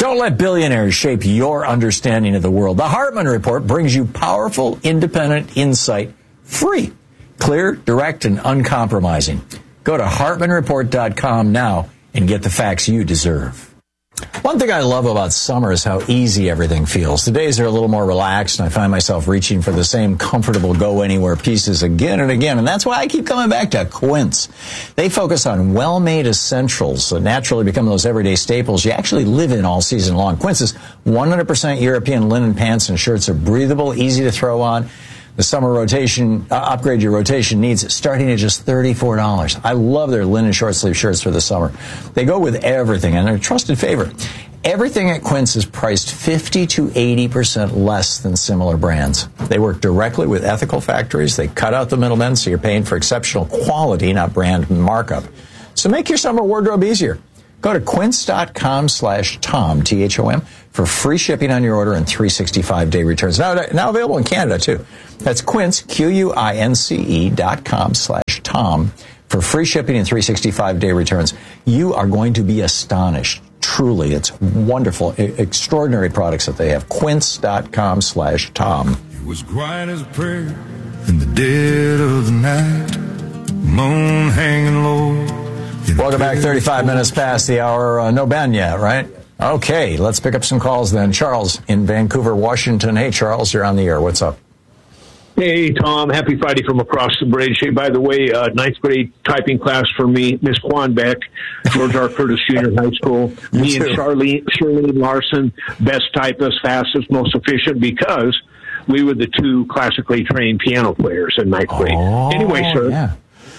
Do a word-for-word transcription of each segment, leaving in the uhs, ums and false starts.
Don't let billionaires shape your understanding of the world. The Hartman Report brings you powerful, independent insight, free, clear, direct, and uncompromising. Go to hartman report dot com now and get the facts you deserve. One thing I love about summer is how easy everything feels. The days are a little more relaxed, and I find myself reaching for the same comfortable go-anywhere pieces again and again, and that's why I keep coming back to Quince. They focus on well-made essentials that naturally become those everyday staples you actually live in all season long. Quince's one hundred percent European linen pants and shirts are breathable, easy to throw on. The summer rotation, uh, upgrade your rotation needs starting at just thirty-four dollars. I love their linen short sleeve shirts for the summer. They go with everything and they're a trusted favorite. Everything at Quince is priced fifty to eighty percent less than similar brands. They work directly with ethical factories. They cut out the middlemen, so you're paying for exceptional quality, not brand markup. So make your summer wardrobe easier. Go to quince.com slash Tom, T H O M, for free shipping on your order and three hundred sixty-five day returns. Now, now available in Canada, too. That's Quince, Q U I N C E dot com slash Tom for free shipping and three hundred sixty-five day returns. You are going to be astonished. Truly, it's wonderful, extraordinary products that they have. Quince.com slash Tom. It was quiet as a prayer in the dead of the night, moon hanging low. Welcome back, thirty-five minutes past the hour. Uh, no Ben yet, right? Okay, let's pick up some calls then. Charles in Vancouver, Washington. Hey, Charles, you're on the air. What's up? Hey, Tom. Happy Friday from across the bridge. Hey, by the way, uh, ninth grade typing class for me, Miss Quan Beck, George R. Curtis Junior High School. Me and Charlene, Shirley Larson, best typist, fastest, most efficient, because we were the two classically trained piano players in ninth grade. Oh, anyway, sir. Yeah.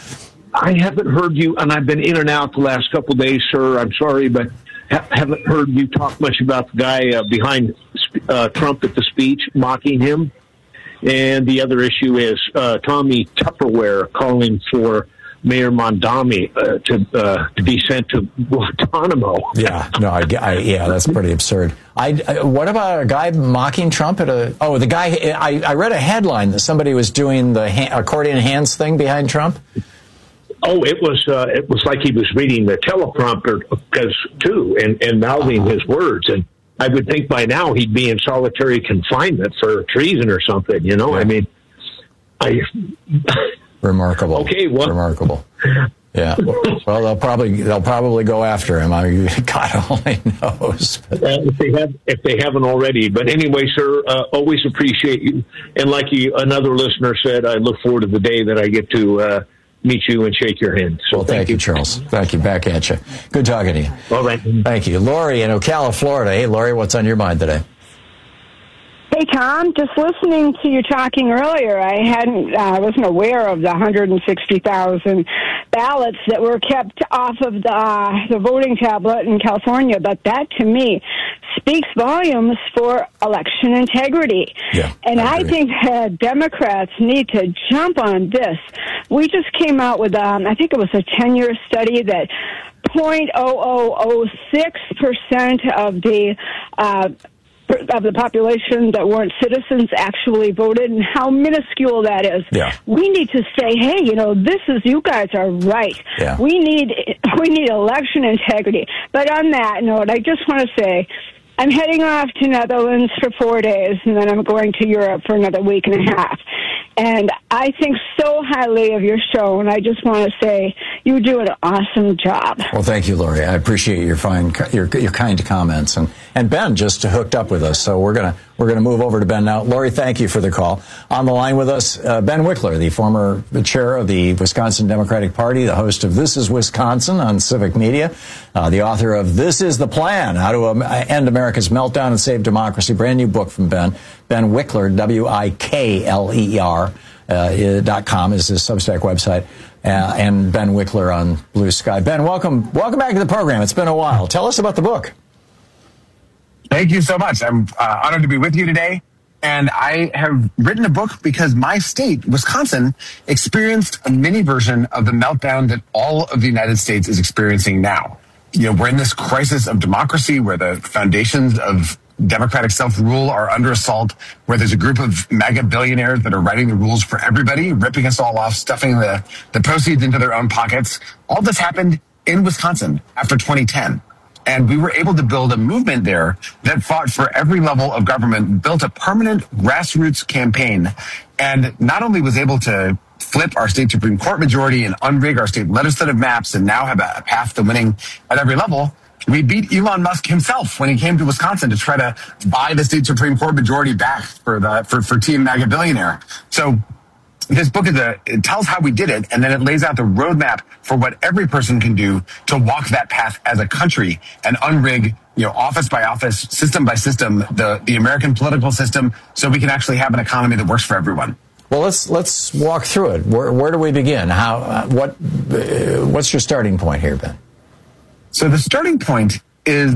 I haven't heard you, and I've been in and out the last couple of days, sir. I'm sorry, but ha- haven't heard you talk much about the guy uh, behind uh, Trump at the speech, mocking him. And the other issue is uh, Tommy Tupperware calling for Mayor Mondami uh, to uh, to be sent to Guantanamo. Yeah, no, I, I, yeah, that's pretty absurd. I, I, what about a guy mocking Trump at a? Oh, the guy. I, I read a headline that somebody was doing the hand, accordion hands thing behind Trump. Oh, it was uh, it was like he was reading the teleprompter because too, and, and mouthing uh-huh. his words. And I would think by now he'd be in solitary confinement for treason or something. You know, yeah. I mean, I remarkable. Okay, well, remarkable. Yeah. Well, they'll probably they'll probably go after him. I mean, God only knows. Uh, if they have, if they haven't already. But anyway, sir, uh, always appreciate you. And like you, another listener said, I look forward to the day that I get to. Uh, meet you and shake your hand. So well, thank, thank you, Charles. Thank you. Back at you. Good talking to you. All right. Thank you. Lori in Ocala, Florida. Hey, Lori, what's on your mind today? Hey, Tom, just listening to you talking earlier, I hadn't, I uh, wasn't aware of the one hundred sixty thousand ballots that were kept off of the, uh, the voting tablet in California, but that, to me, speaks volumes for election integrity. Yeah, and I, I think that Democrats need to jump on this. We just came out with, um, I think it was a ten-year study that zero point zero zero zero six percent of the uh of the population that weren't citizens actually voted, and how minuscule that is. Yeah. We need to say, hey, you know, this is, you guys are right. Yeah. We need we need election integrity. But on that note, I just want to say, I'm heading off to Netherlands for four days, and then I'm going to Europe for another week and a half. And I think so highly of your show, and I just want to say you do an awesome job. Well, thank you, Lori. I appreciate your fine, your your kind comments. And and Ben just hooked up with us, so we're gonna we're gonna move over to Ben now. Lori, thank you for the call. On the line with us, uh, Ben Wickler, the former chair of the Wisconsin Democratic Party, the host of This Is Wisconsin on Civic Media, uh, the author of This Is the Plan: How to um, End America's Meltdown and Save Democracy. Brand new book from Ben. Ben Wickler, W I K L E R. Uh, dot com is his Substack website, uh, and Ben Wickler on Blue Sky. Ben, welcome, welcome back to the program. It's been a while. Tell us about the book. Thank you so much. I'm uh, honored to be with you today. And I have written a book because my state, Wisconsin, experienced a mini version of the meltdown that all of the United States is experiencing now. You know, we're in this crisis of democracy where the foundations of democratic self-rule are under assault, where there's a group of mega billionaires that are writing the rules for everybody, ripping us all off, stuffing the, the proceeds into their own pockets. All this happened in Wisconsin after twenty ten. And we were able to build a movement there that fought for every level of government, built a permanent grassroots campaign, and not only was able to flip our state Supreme Court majority and unrig our state legislative maps and now have a path to winning at every level, we beat Elon Musk himself when he came to Wisconsin to try to buy the state Supreme Court majority back for the for, for Team MAGA Billionaire. So this book is a, it tells how we did it, and then it lays out the roadmap for what every person can do to walk that path as a country and unrig, you know, office by office, system by system, the, the American political system, so we can actually have an economy that works for everyone. Well, let's let's walk through it. Where, where do we begin? How? Uh, what? Uh, what's your starting point here, Ben? So the starting point is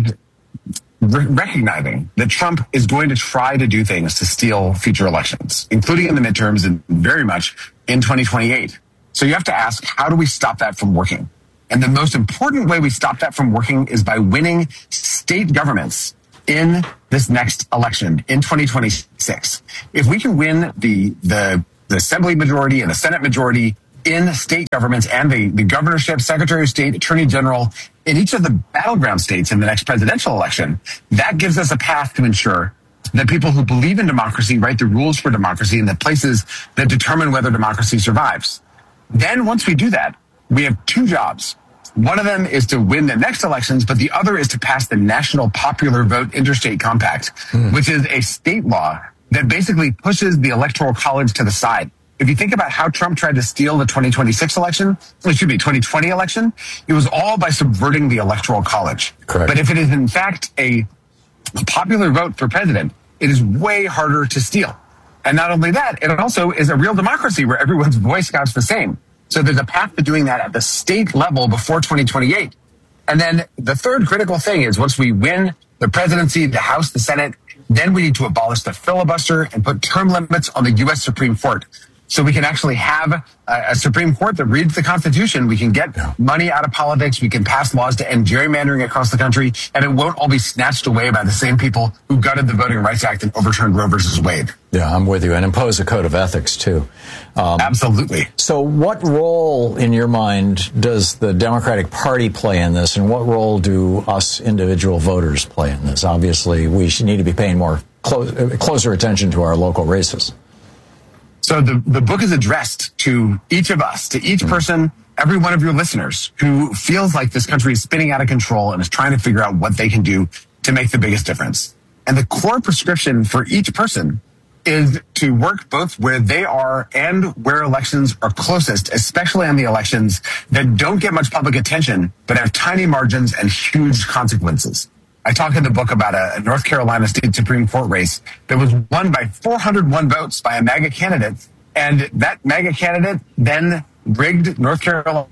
re- recognizing that Trump is going to try to do things to steal future elections, including in the midterms and very much in twenty twenty-eight. So you have to ask, how do we stop that from working? And the most important way we stop that from working is by winning state governments in this next election in twenty twenty-six. If we can win the the, the Assembly majority and the Senate majority in state governments and the, the governorship, Secretary of State, Attorney General in each of the battleground states in the next presidential election, that gives us a path to ensure that people who believe in democracy write the rules for democracy in the places that determine whether democracy survives. Then once we do that, we have two jobs. One of them is to win the next elections, but the other is to pass the National Popular Vote Interstate Compact, hmm. which is a state law that basically pushes the Electoral College to the side. If you think about how Trump tried to steal the twenty twenty-six election, excuse me, twenty twenty election, it was all by subverting the Electoral College. Correct. But if it is in fact a, a popular vote for president, it is way harder to steal. And not only that, it also is a real democracy where everyone's voice counts the same. So there's a path to doing that at the state level before twenty twenty-eight. And then the third critical thing is once we win the presidency, the House, the Senate, then we need to abolish the filibuster and put term limits on the U S Supreme Court. So we can actually have a, a Supreme Court that reads the Constitution. We can get yeah. money out of politics. We can pass laws to end gerrymandering across the country. And it won't all be snatched away by the same people who gutted the Voting Rights Act and overturned Roe versus Wade. Yeah, I'm with you. And impose a code of ethics, too. Um, Absolutely. So what role, in your mind, does the Democratic Party play in this? And what role do us individual voters play in this? Obviously, we should need to be paying more close, closer attention to our local races. So the, the book is addressed to each of us, to each person, every one of your listeners who feels like this country is spinning out of control and is trying to figure out what they can do to make the biggest difference. And the core prescription for each person is to work both where they are and where elections are closest, especially on the elections that don't get much public attention, but have tiny margins and huge consequences. I talk in the book about a North Carolina State Supreme Court race that was won by four hundred one votes by a MAGA candidate. And that MAGA candidate then rigged North Carolina's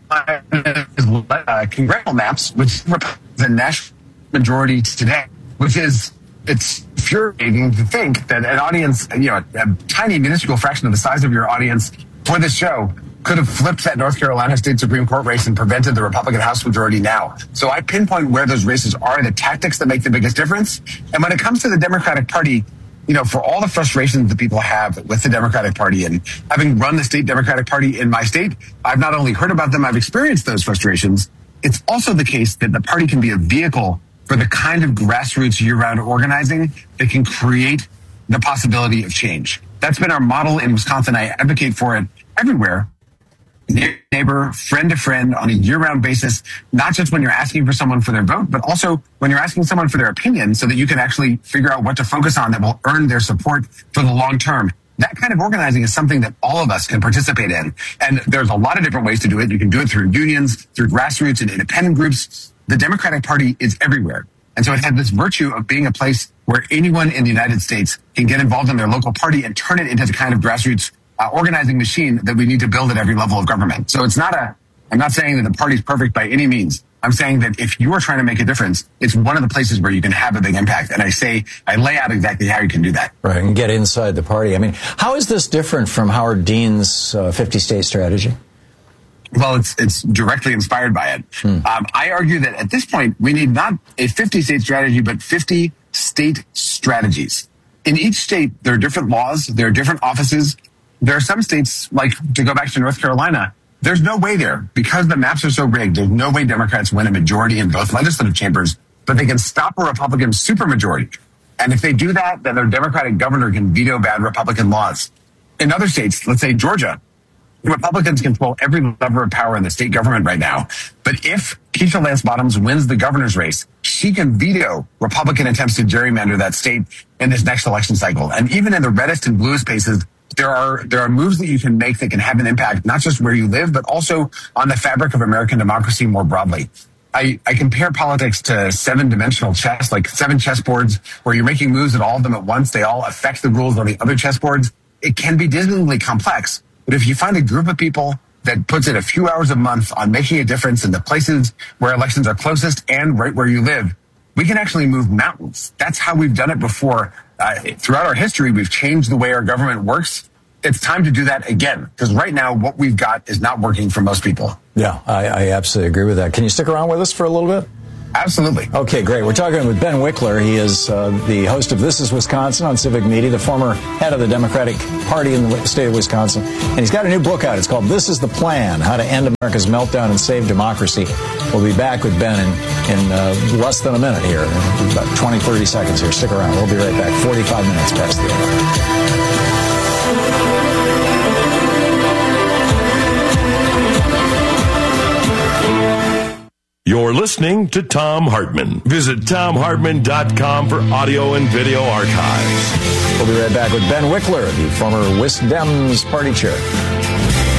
uh, congressional maps, which represent the national majority today, which is, it's infuriating to think that an audience, you know, a, a tiny minuscule fraction of the size of your audience for this show could have flipped that North Carolina State Supreme Court race and prevented the Republican House majority now. So I pinpoint where those races are, the tactics that make the biggest difference. And when it comes to the Democratic Party, you know, for all the frustrations that people have with the Democratic Party, and having run the state Democratic Party in my state, I've not only heard about them, I've experienced those frustrations. It's also the case that the party can be a vehicle for the kind of grassroots year-round organizing that can create the possibility of change. That's been our model in Wisconsin. I advocate for it everywhere. Neighbor, friend to friend on a year-round basis, not just when you're asking for someone for their vote, but also when you're asking someone for their opinion so that you can actually figure out what to focus on that will earn their support for the long term. That kind of organizing is something that all of us can participate in. And there's a lot of different ways to do it. You can do it through unions, through grassroots and independent groups. The Democratic Party is everywhere. And so it has this virtue of being a place where anyone in the United States can get involved in their local party and turn it into the kind of grassroots Uh, organizing machine that we need to build at every level of government. So it's not a, I'm not saying that the party's perfect by any means. I'm saying that if you are trying to make a difference, it's one of the places where you can have a big impact. And I say, I lay out exactly how you can do that. Right, and get inside the party. I mean, how is this different from Howard Dean's uh, fifty-state strategy? Well, it's it's directly inspired by it. Hmm. Um, I argue that at this point, we need not a fifty-state strategy, but fifty state strategies. In each state, there are different laws, there are different offices. There are some states, like to go back to North Carolina, there's no way there. Because the maps are so rigged, there's no way Democrats win a majority in both legislative chambers but they can stop a Republican supermajority. And if they do that, then their Democratic governor can veto bad Republican laws. In other states, let's say Georgia, Republicans control every lever of power in the state government right now. But if Keisha Lance Bottoms wins the governor's race, she can veto Republican attempts to gerrymander that state in this next election cycle. And even in the reddest and bluest spaces, there are there are moves that you can make that can have an impact, not just where you live, but also on the fabric of American democracy more broadly. I, I compare politics to seven-dimensional chess, like seven chessboards, where you're making moves at all of them at once. They all affect the rules on the other chessboards. It can be dismally complex. But if you find a group of people that puts in a few hours a month on making a difference in the places where elections are closest and right where you live, we can actually move mountains. That's how we've done it before. Uh, throughout our history, we've changed the way our government works. It's time to do that again, because right now what we've got is not working for most people. Yeah, I, I absolutely agree with that. Can you stick around with us for a little bit? Absolutely. Okay, great. We're talking with Ben Wickler. He is uh, the host of This is Wisconsin on Civic Media, the former head of the Democratic Party in the state of Wisconsin. And he's got a new book out. It's called This is the Plan, How to End America's Meltdown and Save Democracy. We'll be back with Ben in, in uh, less than a minute here, about twenty, thirty seconds here. Stick around. We'll be right back. forty-five minutes past the hour. You're listening to Thom Hartmann. Visit Thom Hartmann dot com for audio and video archives. We'll be right back with Ben Wickler, the former Wisdems party chair.